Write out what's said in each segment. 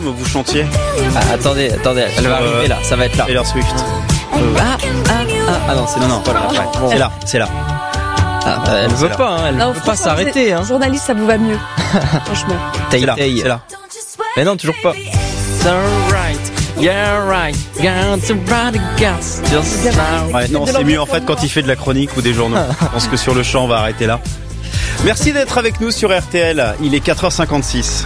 Vous chantiez Attendez, elle va arriver là, ça va être là. Taylor Swift. Non, c'est non, pas là. Ouais. C'est là. Elle veut pas, elle veut pas s'arrêter. Hein. Journaliste, ça vous va mieux, franchement. C'est là. Mais non, toujours pas. Yeah, right. Ouais, non, c'est mieux en fait quand il fait de la chronique ou des journaux. Je pense que sur le champ, on va arrêter là. Merci d'être avec nous sur RTL. Il est 4h56.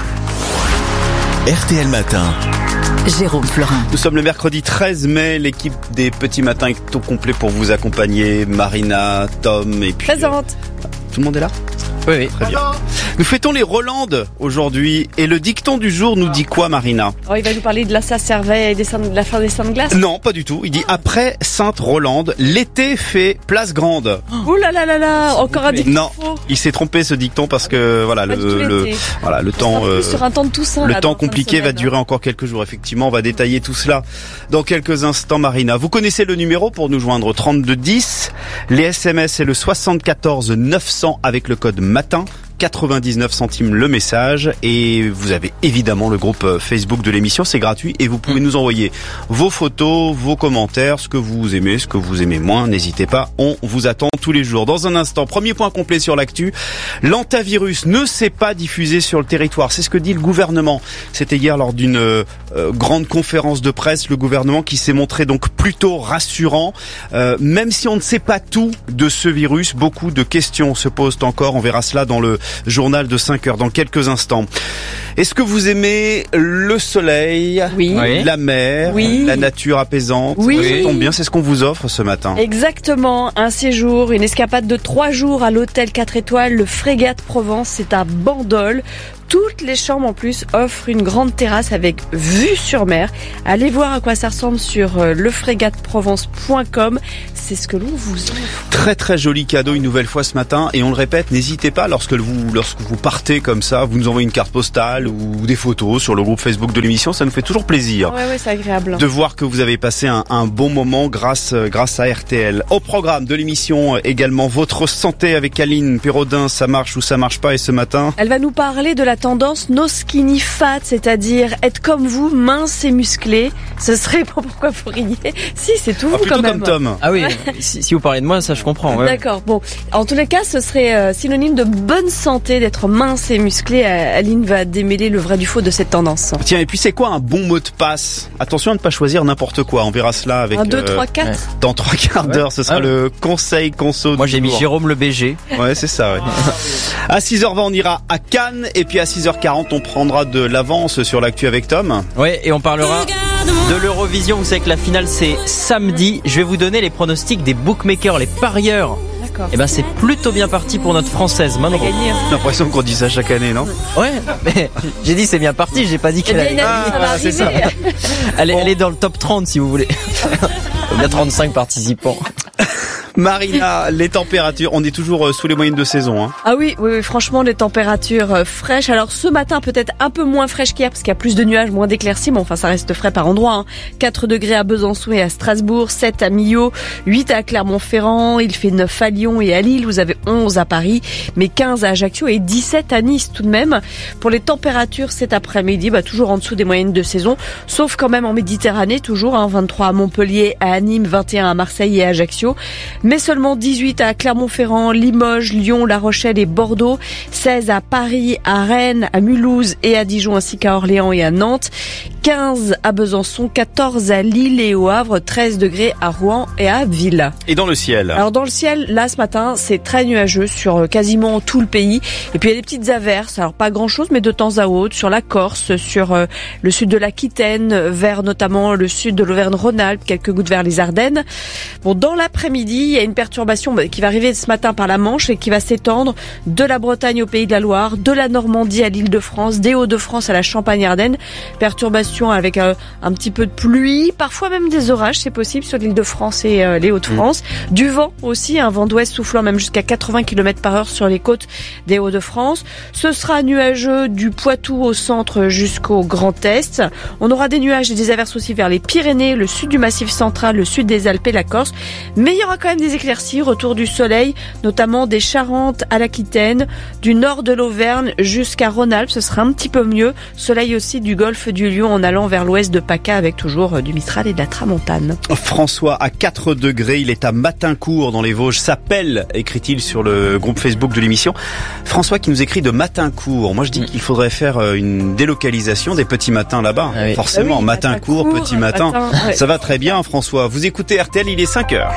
RTL Matin. Jérôme Florin. Nous sommes le mercredi 13 mai. L'équipe des Petits Matins est au complet pour vous accompagner. Marina, Tom et puis... Présente. Tout le monde est là ? Oui. Très bien. Nous fêtons les Rolandes aujourd'hui. Et le dicton du jour nous dit quoi, Marina ? Il va nous parler de la Saint-Servais et de la fin des Saintes Glaces. Non, pas du tout. Il dit après Sainte-Rolande, l'été fait place grande. Ouh là là là là, encore un dicton. Non, il s'est trompé ce dicton parce que voilà le temps sur un temps de Toussaint, le temps compliqué va durer encore quelques jours. Effectivement, on va détailler tout cela dans quelques instants, Marina. Vous connaissez le numéro pour nous joindre 3210. Les SMS c'est le 74 900 avec le code matin. 99 centimes le message et vous avez évidemment le groupe Facebook de l'émission, c'est gratuit et vous pouvez nous envoyer vos photos, vos commentaires, ce que vous aimez moins, n'hésitez pas, on vous attend tous les jours. Dans un instant, premier point complet sur l'actu, l'antivirus ne s'est pas diffusé sur le territoire, c'est ce que dit le gouvernement. C'était hier lors d'une grande conférence de presse, le gouvernement qui s'est montré donc plutôt rassurant, même si on ne sait pas tout de ce virus, beaucoup de questions se posent encore, on verra cela dans le journal de 5 heures dans quelques instants. Est-ce que vous aimez le soleil, la mer, la nature apaisante ? Ça tombe bien, c'est ce qu'on vous offre ce matin. Exactement, un séjour, une escapade de 3 jours à l'hôtel 4 étoiles, le Frégate Provence, c'est à Bandol. Toutes les chambres en plus offrent une grande terrasse avec vue sur mer. Allez voir à quoi ça ressemble sur lefrégateprovence.com. C'est ce que l'on vous offre. Très très joli cadeau une nouvelle fois ce matin et on le répète, n'hésitez pas lorsque vous partez comme ça, vous nous envoyez une carte postale ou des photos sur le groupe Facebook de l'émission, ça nous fait toujours plaisir. Ouais, c'est agréable. De voir que vous avez passé un bon moment grâce à RTL. Au programme de l'émission également votre santé avec Aline Pérodin, ça marche ou ça marche pas et ce matin, elle va nous parler de la tendance no skinny fat, c'est-à-dire être comme vous, mince et musclé. Ce serait pourquoi vous riez. Si, c'est tout vous quand même. Comme Tom. Ah oui, si vous parlez de moi, ça je comprends. Ouais. D'accord. Bon, en tous les cas, ce serait synonyme de bonne santé d'être mince et musclé. Aline va démêler le vrai du faux de cette tendance. Tiens, et puis c'est quoi un bon mot de passe ? Attention à ne pas choisir n'importe quoi. On verra cela avec 1, 2, 3, 4. Ouais. Dans 3 quarts d'heure, ce sera le conseil conso. Moi j'ai mis Jérôme le BG. Ouais, c'est ça. Ouais. À 6h20, on ira à Cannes et puis à 6h40, on prendra de l'avance sur l'actu avec Tom. Ouais, et on parlera de l'Eurovision. Vous savez que la finale c'est samedi. Je vais vous donner les pronostics des bookmakers, les parieurs. Et c'est plutôt bien parti pour notre française Manon. J'ai l'impression qu'on dit ça chaque année, non ? Ouais, mais j'ai dit c'est bien parti, j'ai pas dit qu'elle allait. C'est ça. Elle est dans le top 30 si vous voulez. Il y a 35 participants. Marina, les températures, on est toujours sous les moyennes de saison. Hein. Ah oui, franchement, les températures fraîches. Alors ce matin, peut-être un peu moins fraîche qu'hier, parce qu'il y a plus de nuages, moins d'éclaircies, mais enfin ça reste frais par endroits. Hein. 4 degrés à Besançon et à Strasbourg, 7 à Millau, 8 à Clermont-Ferrand, il fait 9 à Lyon et à Lille, vous avez 11 à Paris, mais 15 à Ajaccio et 17 à Nice tout de même. Pour les températures cet après-midi, toujours en dessous des moyennes de saison, sauf quand même en Méditerranée, toujours, 23 à Montpellier, à Nîmes, 21 à Marseille et à Ajaccio. Mais seulement 18 à Clermont-Ferrand, Limoges, Lyon, La Rochelle et Bordeaux, 16 à Paris, à Rennes, à Mulhouse et à Dijon ainsi qu'à Orléans et à Nantes, 15 à Besançon, 14 à Lille et au Havre, 13 degrés à Rouen et à Abbeville. Et dans le ciel ? Alors dans le ciel, là ce matin, c'est très nuageux sur quasiment tout le pays. Et puis il y a des petites averses, alors pas grand chose mais de temps à autre, sur la Corse, sur le sud de l'Aquitaine, vers notamment le sud de l'Auvergne-Rhône-Alpes, quelques gouttes vers les Ardennes. Bon, dans l'après-midi, il y a une perturbation qui va arriver ce matin par la Manche et qui va s'étendre de la Bretagne au Pays de la Loire, de la Normandie à l'Île-de-France, des Hauts-de-France à la Champagne-Ardenne. Perturbation évolution avec un petit peu de pluie, parfois même des orages, c'est possible sur l'Île-de-France et les Hauts-de-France. Du vent aussi, un vent d'ouest soufflant même jusqu'à 80 km/h sur les côtes des Hauts-de-France. Ce sera nuageux du Poitou au centre jusqu'au Grand Est. On aura des nuages et des averses aussi vers les Pyrénées, le sud du Massif central, le sud des Alpes et la Corse. Mais il y aura quand même des éclaircies, retour du soleil, notamment des Charentes à l'Aquitaine, du nord de l'Auvergne jusqu'à Rhône-Alpes. Ce sera un petit peu mieux. Soleil aussi du golfe du Lion en allant vers l'ouest de PACA avec toujours du Mistral et de la Tramontane. François à 4 degrés, il est à Matincourt dans les Vosges. S'appelle, écrit-il sur le groupe Facebook de l'émission. François qui nous écrit de Matincourt. Moi je dis qu'il faudrait faire une délocalisation des petits matins là-bas. Ah oui. Forcément, Matincourt, petit matin. Ouais. Ça va très bien François. Vous écoutez RTL, il est 5h.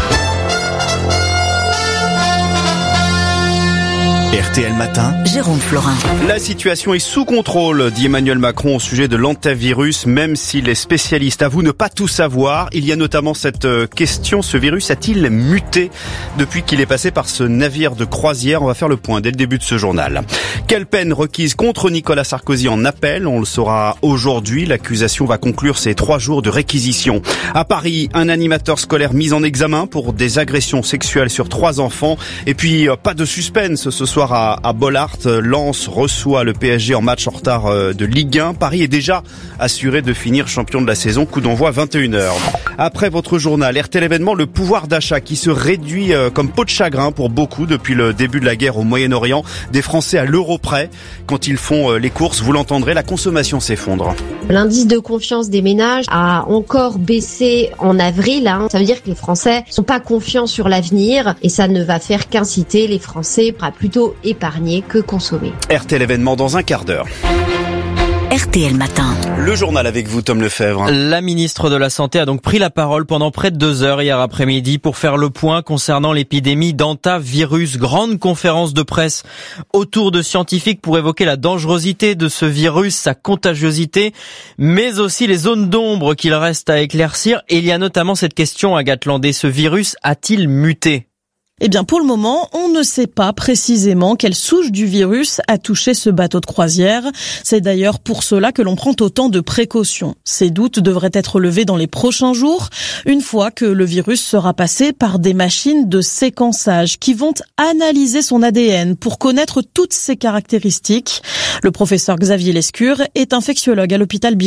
RTL Matin, Jérôme Florin. La situation est sous contrôle, dit Emmanuel Macron au sujet de l'hantavirus, même si les spécialistes avouent ne pas tout savoir. Il y a notamment cette question, ce virus a-t-il muté depuis qu'il est passé par ce navire de croisière? On va faire le point dès le début de ce journal. Quelle peine requise contre Nicolas Sarkozy en appel? On le saura aujourd'hui. L'accusation va conclure ses 3 jours de réquisition. À Paris, un animateur scolaire mis en examen pour des agressions sexuelles sur 3 enfants. Et puis, pas de suspense ce soir à Bollaert. Lens reçoit le PSG en match en retard de Ligue 1. Paris est déjà assuré de finir champion de la saison. Coup d'envoi 21h. Après votre journal, RTL événement, le pouvoir d'achat qui se réduit comme peau de chagrin pour beaucoup depuis le début de la guerre au Moyen-Orient. Des Français à l'euro près. Quand ils font les courses, vous l'entendrez, la consommation s'effondre. L'indice de confiance des ménages a encore baissé en avril. Ça veut dire que les Français sont pas confiants sur l'avenir et ça ne va faire qu'inciter les Français à plutôt épargner que consommer. RTL événement dans un quart d'heure. RTL Matin. Le journal avec vous, Tom Lefebvre. La ministre de la Santé a donc pris la parole pendant près de 2 heures hier après-midi pour faire le point concernant l'épidémie d'hantavirus. Grande conférence de presse autour de scientifiques pour évoquer la dangerosité de ce virus, sa contagiosité, mais aussi les zones d'ombre qu'il reste à éclaircir. Et il y a notamment cette question, Agathe Landé, ce virus a-t-il muté ? Eh bien, pour le moment, on ne sait pas précisément quelle souche du virus a touché ce bateau de croisière. C'est d'ailleurs pour cela que l'on prend autant de précautions. Ces doutes devraient être levés dans les prochains jours, une fois que le virus sera passé par des machines de séquençage qui vont analyser son ADN pour connaître toutes ses caractéristiques. Le professeur Xavier Lescure est infectiologue à l'hôpital